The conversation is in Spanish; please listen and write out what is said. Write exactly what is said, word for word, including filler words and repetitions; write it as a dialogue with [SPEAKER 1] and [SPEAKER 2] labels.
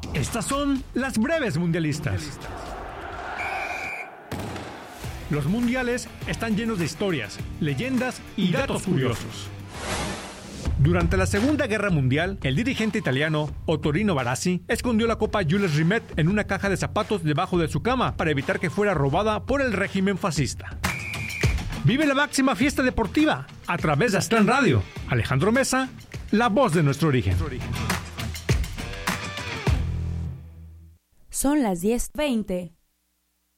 [SPEAKER 1] Estas son las breves mundialistas. Los mundiales están llenos de historias, leyendas y datos curiosos. Durante la Segunda Guerra Mundial, el dirigente italiano Ottorino Barassi escondió la Copa Jules Rimet en una caja de zapatos debajo de su cama para evitar que fuera robada por el régimen fascista. Vive la máxima fiesta deportiva a través de Aztlán Radio. Alejandro Mesa, la voz de nuestro origen.
[SPEAKER 2] Son las diez veinte.